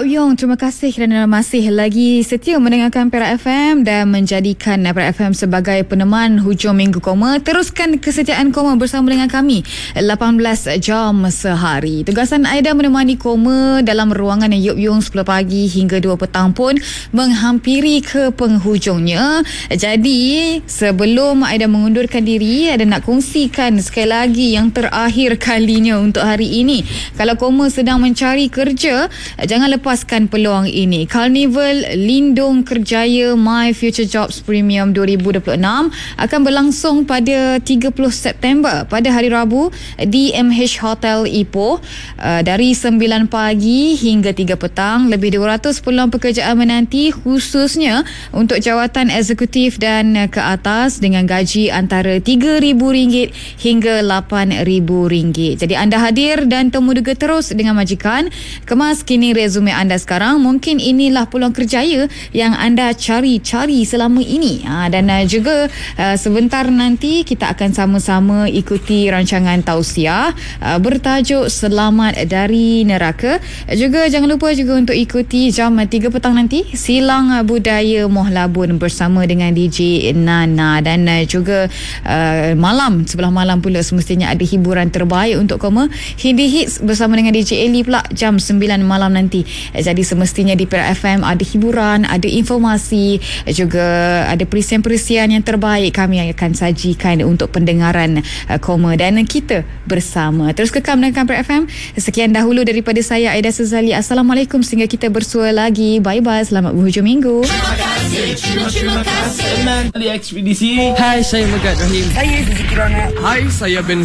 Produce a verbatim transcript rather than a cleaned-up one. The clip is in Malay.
Yong, terima kasih kerana masih lagi setia mendengarkan Perak F M dan menjadikan Perak F M sebagai peneman hujung minggu koma. Teruskan kesetiaan koma bersama dengan kami lapan belas jam sehari. Tugasan Aida menemani koma dalam ruangan Yop Yong sepuluh pagi hingga dua petang pun menghampiri ke penghujungnya. Jadi sebelum Aida mengundurkan diri, Aida nak kongsikan sekali lagi yang terakhir kalinya untuk hari ini. Kalau koma sedang mencari kerja, jangan lepaskan peluang ini. Carnival Lindung Kerjaya My Future Jobs Premium dua ribu dua puluh enam akan berlangsung pada tiga puluh September pada hari Rabu di M H Hotel Ipoh uh, dari sembilan pagi hingga tiga petang. Lebih dua ratus peluang pekerjaan menanti, khususnya untuk jawatan eksekutif dan uh, ke atas, dengan gaji antara tiga ribu ringgit hingga lapan ribu ringgit. Jadi anda hadir dan temu duga terus dengan majikan. Kemas kini resume anda sekarang. Mungkin inilah peluang kerjaya yang anda cari-cari selama ini. Ha, dan uh, juga uh, sebentar nanti kita akan sama-sama ikuti rancangan tausiah uh, bertajuk Selamat dari Neraka. Juga jangan lupa juga untuk ikuti jam tiga petang nanti Silang Budaya Mohlabun bersama dengan D J Nana. Dan uh, juga uh, malam, sebelah malam pula semestinya ada hiburan terbaik untuk koma. Hindi Hits bersama dengan D J Eli pula jam sembilan malam nanti. Jadi semestinya di Perak F M ada hiburan, ada informasi, juga ada perisian-perisian yang terbaik kami akan sajikan untuk pendengaran uh, koma dan kita bersama. Terus kekal dengan Perak F M. Sekian dahulu daripada saya, Aida Suzali. Assalamualaikum, sehingga kita bersua lagi. Bye-bye. Selamat berhujung minggu. Terima kasih. Terima kasih. Ahli Ekspedisi. Hai, saya Megat Rahim. Saya Suzuki Rana. Hai, saya Ben